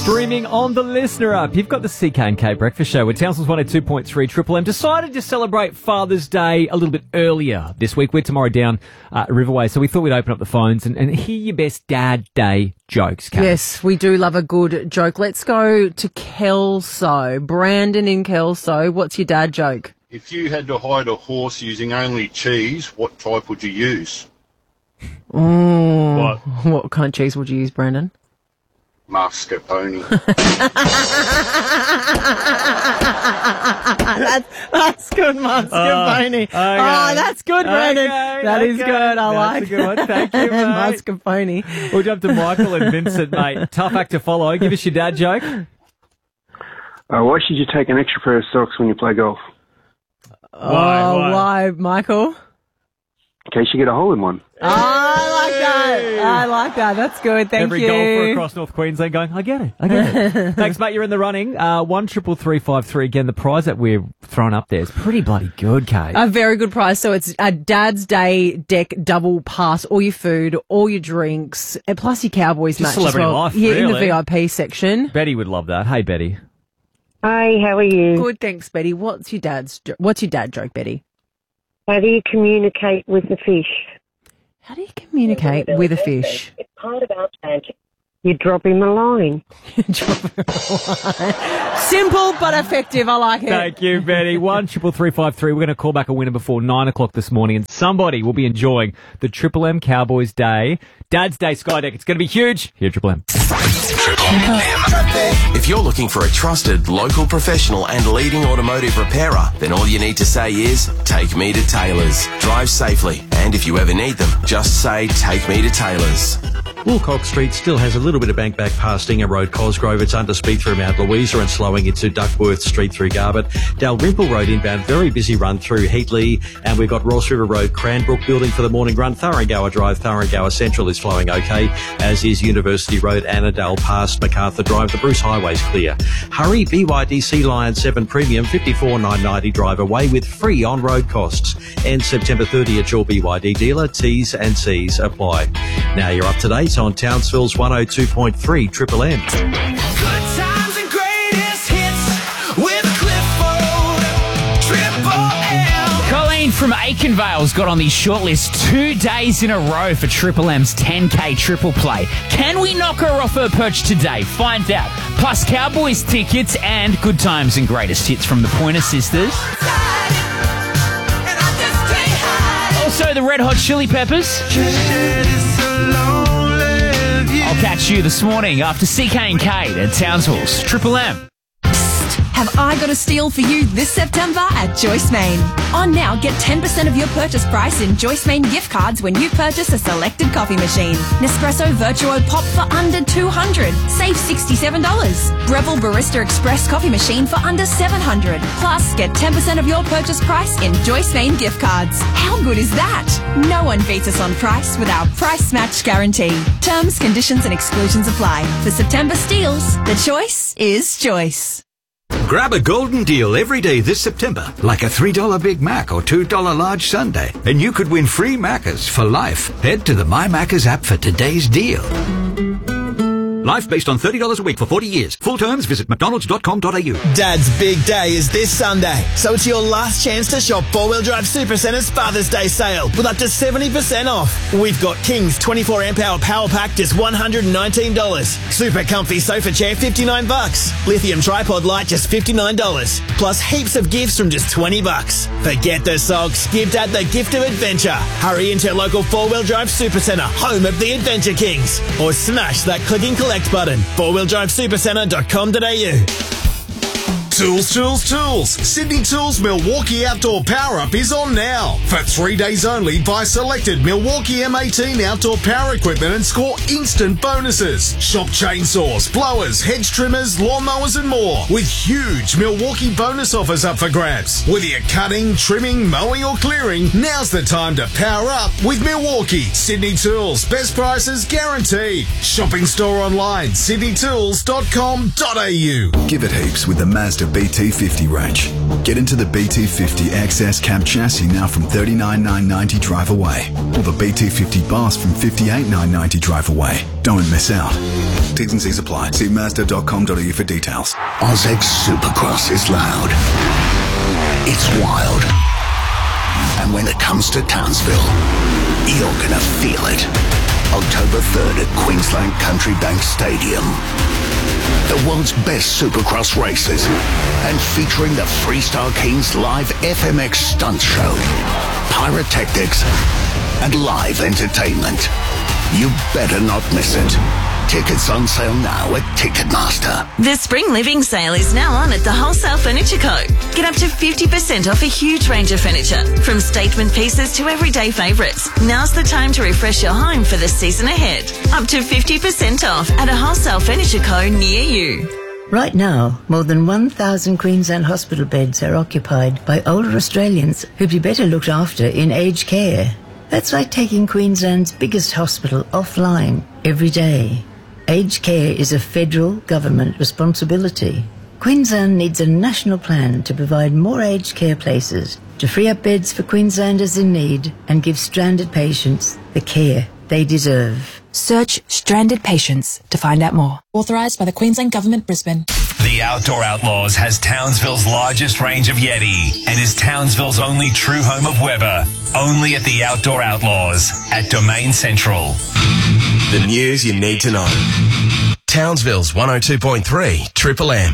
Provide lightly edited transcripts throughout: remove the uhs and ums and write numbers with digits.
Streaming on the Listener app. You've got the CK&K Breakfast Show with Townsville's 102.3 Triple M. Decided to celebrate Father's Day a little bit earlier this week. We're tomorrow down at Riverway, so we thought we'd open up the phones and hear your best Dad Day jokes, Kate. Yes, we do love a good joke. Let's go to Kelso. Brandon in Kelso, what's your dad joke? If you had to hide a horse using only cheese, what type would you use? What kind of cheese would you use, Brandon? Mascarpone. That's good, mascarpone. Okay. That's good, Brandon. Okay, That is okay. good. I That's like a good one. Thank you, mate. Mascarpone. We'll jump to Michael and Vincent, mate. Tough act to follow. Give us your dad joke. Why should you take an extra pair of socks when you play golf? Why? Why, Michael? In case you get a hole in one. I like that. That's good. Thank Every you. golfer across North Queensland going, I get it. Thanks, mate. You're in the running. 13353. Again, the prize that we're throwing up there is pretty bloody good, Kate. A very good prize. So it's a Dad's Day deck double pass, all your food, all your drinks, and plus your Cowboys Just match celebrity as well. life, Yeah, really. in the VIP section. Betty would love that. Hey, Betty. Hi, how are you? Good, thanks, Betty. What's your dad joke, Betty? How do you communicate with the fish? How do you communicate with a fish? It's part of our magic. You drop him a line. Simple but effective. I like it. Thank you, Betty. 13353. We're going to call back a winner before 9 o'clock this morning, and somebody will be enjoying the Triple M Cowboys Day, Dad's Day Skydeck. It's going to be huge here at Triple M. If you're looking for a trusted, local professional and leading automotive repairer, then all you need to say is, take me to Taylor's. Drive safely, and if you ever need them, just say, take me to Taylor's. Woolcock Street still has a little bit of bank back past Stinger Road, Cosgrove. It's under speed through Mount Louisa and slowing into Duckworth Street through Garbutt. Dalrymple Road inbound, very busy run through Heatley. And we've got Ross River Road, Cranbrook building for the morning run. Thuringowa Drive, Thuringowa Central is flowing okay, as is University Road, Annandale past MacArthur Drive. The Bruce Highway's clear. Hurry, BYD Lion 7 Premium, $54,990 drive away with free on-road costs. Ends September 30 at your BYD dealer. T's and C's apply. Now you're up to date on Townsville's 102.3 Triple M. Good times and greatest hits with Clifford Triple M. Colleen from Aikenvale's got on the shortlist 2 days in a row for Triple M's 10K triple play. Can we knock her off her perch today? Find out. Plus Cowboys tickets and good times and greatest hits from the Pointer Sisters. Also the Red Hot Chili Peppers. I'll catch you this morning after CK&K at Townsville's Triple M. Have I got a steal for you this September at Joyce Main? On now, get 10% of your purchase price in Joyce Main gift cards when you purchase a selected coffee machine. Nespresso Virtuo Pop for under $200. Save $67. Breville Barista Express coffee machine for under $700. Plus, get 10% of your purchase price in Joyce Main gift cards. How good is that? No one beats us on price with our price match guarantee. Terms, conditions and exclusions apply. For September steals, the choice is Joyce. Grab a golden deal every day this September, like a $3 Big Mac or $2 large sundae, and you could win free Maccas for life. Head to the My Maccas app for today's deal. Life based on $30 a week for 40 years. Full terms, visit mcdonalds.com.au. Dad's big day is this Sunday, so it's your last chance to shop 4-Wheel Drive Supercenter's Father's Day sale with up to 70% off. We've got King's 24 amp hour power pack just $119. Super comfy sofa chair $59. Lithium tripod light just $59. Plus heaps of gifts from just $20. Forget the socks, give Dad the gift of adventure. Hurry into your local 4-Wheel Drive Supercenter, home of the Adventure Kings, or smash that click and collect button. 4wheeldrivesupercenter.com.au. Tools, Tools, Tools. Sydney Tools Milwaukee Outdoor Power Up is on now. For 3 days only, buy selected Milwaukee M18 outdoor power equipment and score instant bonuses. Shop chainsaws, blowers, hedge trimmers, lawnmowers and more with huge Milwaukee bonus offers up for grabs. Whether you're cutting, trimming, mowing or clearing, now's the time to power up with Milwaukee. Sydney Tools. Best prices guaranteed. Shopping store online, sydneytools.com.au. Give it heaps with the Mazda BT50 range. Get into the BT50 XS cab chassis now from $39,990 drive away, or the BT50 Boss from $58,990 drive away. Don't miss out. T's and C's apply. See Mazda.com.au for details. Ozex Supercross is loud. It's wild. And when it comes to Townsville, you're gonna feel it. October 3rd at Queensland Country Bank Stadium. The world's best Supercross races, and featuring the Freestar Kings live FMX stunt show, pyrotechnics, and live entertainment. You better not miss it. Tickets on sale now at Ticketmaster. The Spring Living Sale is now on at the Wholesale Furniture Co. Get up to 50% off a huge range of furniture, from statement pieces to everyday favourites. Now's the time to refresh your home for the season ahead. Up to 50% off at a Wholesale Furniture Co. near you. Right now, more than 1,000 Queensland hospital beds are occupied by older Australians who'd be better looked after in aged care. That's like taking Queensland's biggest hospital offline every day. Aged care is a federal government responsibility. Queensland needs a national plan to provide more aged care places, to free up beds for Queenslanders in need and give stranded patients the care they deserve. Search Stranded Patients to find out more. Authorised by the Queensland Government, Brisbane. The Outdoor Outlaws has Townsville's largest range of Yeti and is Townsville's only true home of Weber. Only at the Outdoor Outlaws at Domain Central. The news you need to know. Townsville's 102.3 Triple M.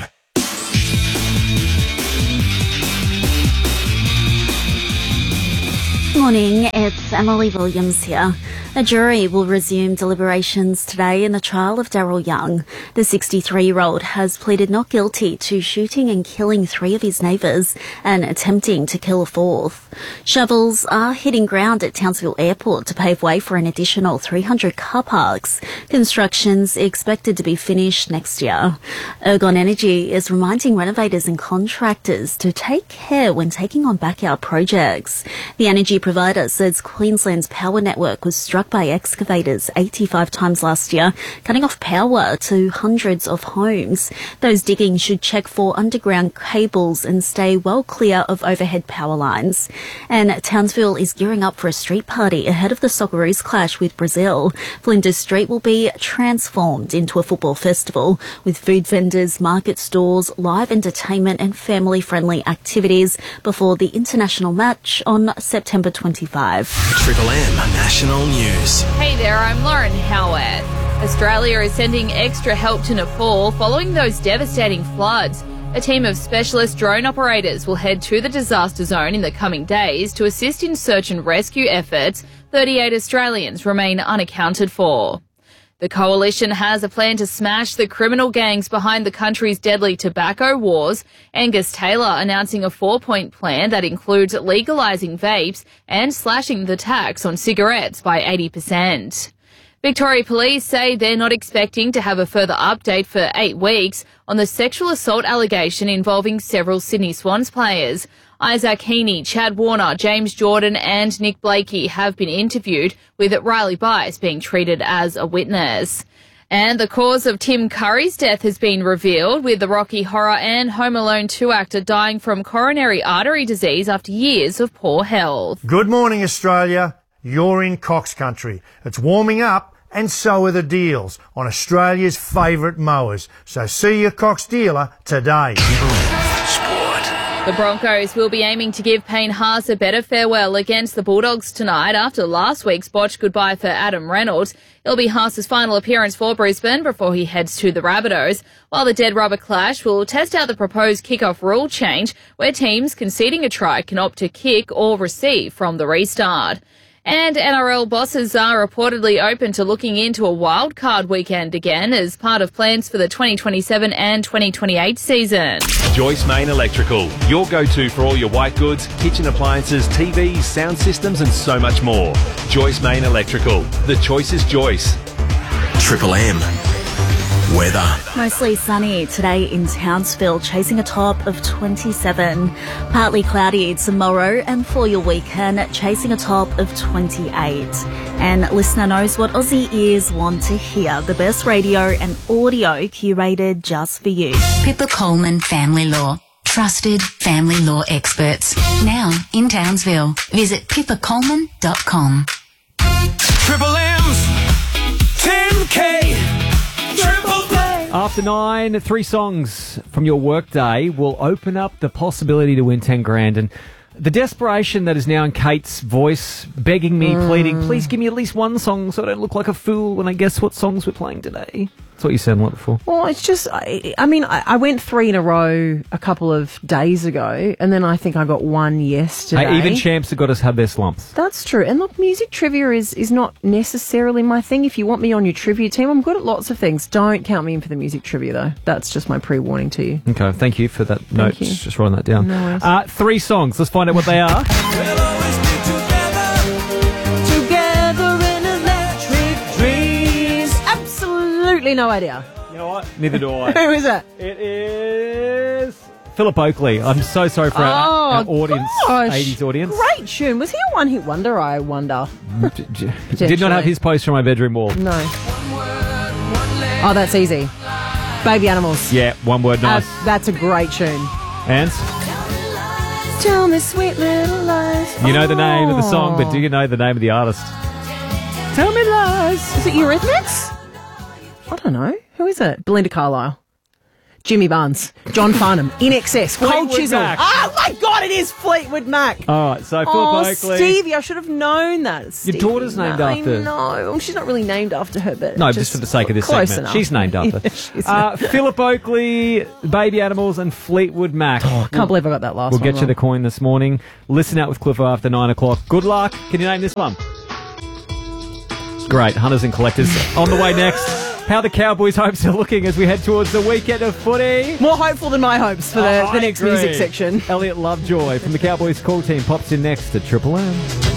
Morning, it's Emily Williams here. A jury will resume deliberations today in the trial of Daryl Young. The 63-year-old has pleaded not guilty to shooting and killing 3 of his neighbours and attempting to kill a 4th. Shovels are hitting ground at Townsville Airport to pave way for an additional 300 car parks. Construction's expected to be finished next year. Ergon Energy is reminding renovators and contractors to take care when taking on backyard projects. The energy provider says Queensland's power network was struck by excavators 85 times last year, cutting off power to hundreds of homes. Those digging should check for underground cables and stay well clear of overhead power lines. And Townsville is gearing up for a street party ahead of the Socceroos clash with Brazil. Flinders Street will be transformed into a football festival with food vendors, market stalls, live entertainment and family-friendly activities before the international match on September 25. Triple M National News. Hey there, I'm Lauren Howarth. Australia is sending extra help to Nepal following those devastating floods. A team of specialist drone operators will head to the disaster zone in the coming days to assist in search and rescue efforts. 38 Australians remain unaccounted for. The coalition has a plan to smash the criminal gangs behind the country's deadly tobacco wars. Angus Taylor announcing a 4-point plan that includes legalising vapes and slashing the tax on cigarettes by 80%. Victoria Police say they're not expecting to have a further update for 8 weeks on the sexual assault allegation involving several Sydney Swans players. Isaac Heaney, Chad Warner, James Jordan and Nick Blakey have been interviewed, with Riley Bice being treated as a witness. And the cause of Tim Curry's death has been revealed, with the Rocky Horror and Home Alone 2 actor dying from coronary artery disease after years of poor health. Good morning, Australia. You're in Cox Country. It's warming up, and so are the deals on Australia's favourite mowers. So see your Cox dealer today. The Broncos will be aiming to give Payne Haas a better farewell against the Bulldogs tonight after last week's botched goodbye for Adam Reynolds. It'll be Haas's final appearance for Brisbane before he heads to the Rabbitohs, while the Dead Rubber Clash will test out the proposed kick-off rule change where teams conceding a try can opt to kick or receive from the restart. And NRL bosses are reportedly open to looking into a wildcard weekend again as part of plans for the 2027 and 2028 season. Joyce Main Electrical, your go-to for all your white goods, kitchen appliances, TVs, sound systems and so much more. Joyce Main Electrical. The choice is Joyce. Triple M. Weather. Mostly sunny today in Townsville, chasing a top of 27. Partly cloudy tomorrow, and for your weekend, chasing a top of 28. And listener knows what Aussie ears want to hear. The best radio and audio curated just for you. Pippa Coleman Family Law. trusted family law experts. Now in Townsville. Visit pippacoleman.com. Triple M's 10K Triple Play. After 9, 3 songs from your workday will open up the possibility to win 10 grand. And the desperation that is now in Kate's voice, begging me, pleading, please give me at least one song so I don't look like a fool when I guess what songs we're playing today. That's what you sound like before. Well, it's just, I went 3 in a row a couple of days ago, and then I think I got one yesterday. Hey, even champs have got to have their slumps. That's true. And look, music trivia is not necessarily my thing. If you want me on your trivia team, I'm good at lots of things. Don't count me in for the music trivia, though. That's just my pre-warning to you. Okay, thank you for that note. you. Just writing that down. No worries. 3 songs. Let's find out what they are. Together in electric dreams. Absolutely no idea. You know what? Neither do I. Who is it? It is Philip Oakley. I'm so sorry for our audience, gosh. 80s audience. Great tune. Was he a one-hit wonder, I wonder? Did not have his poster on my bedroom wall. No. Oh, that's easy. Baby Animals. Yeah, one word, nice. That's a great tune. And Tell me sweet little lies. you know the name of the song, but do you know the name of the artist? Tell me lies. Is it Eurythmics? I don't know. Who is it? Belinda Carlisle. Jimmy Barnes. John Farnham. In Excess. Cold Fleetwood Chisel. Mac. Oh my God, it is Fleetwood Mac. All right, so Philip Oakley. Stevie, I should have known that. Your daughter's named after. I know. Well, she's not really named after her, but No, just for the sake of this close segment. enough. She's named after. Philip Oakley, Baby Animals, and Fleetwood Mac. I can't believe I got that last We'll one get you the coin this morning. Listen out with Cliffo after 9 o'clock. Good luck. Can you name this one? Great. Hunters and Collectors on the way next. How the Cowboys' hopes are looking as we head towards the weekend of footy. More hopeful than my hopes for the next music section. Elliot Lovejoy from the Cowboys call team pops in next to Triple M.